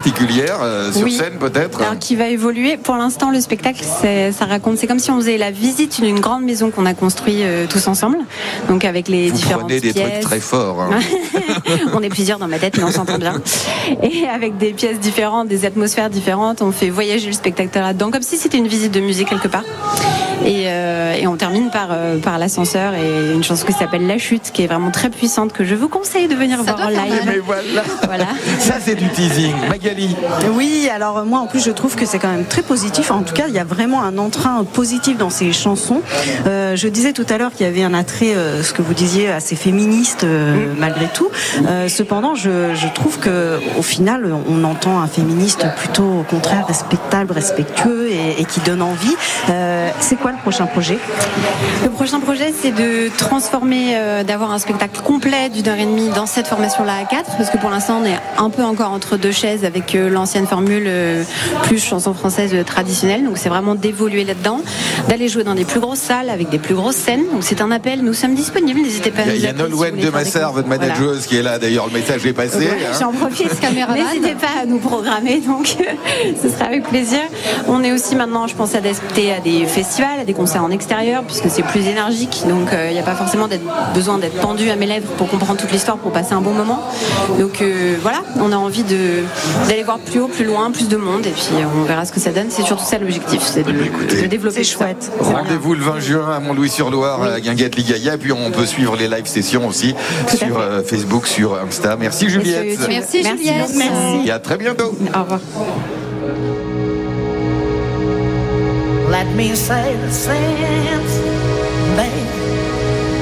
particulière sur scène peut-être. Alors qui va évoluer. Pour l'instant, le spectacle, ça raconte, c'est comme si on faisait la visite d'une grande maison qu'on a construite tous ensemble. Donc avec les différentes pièces. Vous prenez des trucs très forts. Hein. On est plusieurs dans ma tête, mais on s'entend bien. Et avec des pièces différentes, des atmosphères différentes, on fait voyager le spectateur là-dedans, comme si c'était une visite de musée quelque part. Et on termine par l'ascenseur et une chanson qui s'appelle La Chute, qui est vraiment très puissante, que je vous conseille de venir voir en live. Mais voilà. Ça c'est du teasing. Magali. Oui, alors moi en plus je trouve que c'est quand même très positif. En tout cas, il y a vraiment un entrain positif dans ces chansons. Je disais tout à l'heure qu'il y avait un attrait, ce que vous disiez, assez féministe malgré tout. Cependant, je trouve que au final, on entend un féministe plutôt au contraire respectable, respectueux et qui donne envie. C'est quoi le prochain projet ? Le prochain projet, c'est de transformer, d'avoir un spectacle complet d'1h30 dans cette formation-là à 4, parce que pour l'instant, on est un peu encore entre deux chaises avec l'ancienne formule plus chanson française traditionnelle. Donc c'est vraiment d'évoluer là-dedans, d'aller jouer dans des plus grosses salles avec des plus grosses scènes. Donc c'est un appel, nous sommes disponibles, n'hésitez pas à nous appeler. Il y a Nolwenn de Massard, votre manageuse, qui est là. D'ailleurs, le message est passé. J'en profite, n'hésitez pas à nous programmer, donc ce sera avec plaisir. On est aussi maintenant, je pense, adapté à des festivals, à des concerts en extérieur, puisque c'est plus énergique, donc il n'y a pas forcément besoin d'être tendu à mes lèvres pour comprendre toute l'histoire, pour passer un bon moment. Donc voilà, on a envie d'aller voir plus haut, plus loin, plus de monde, et puis on verra ce que ça donne. C'est surtout ça l'objectif, c'est de développer. C'est chouette. Rendez-vous le 20 juin à Montlouis-sur-Loire, à Guinguette-Ligaïa, et puis on peut suivre les live sessions aussi sur Facebook, sur Insta. Merci Juliette. Merci Juliette. Merci. Et à très bientôt. Au revoir. Let me say the same.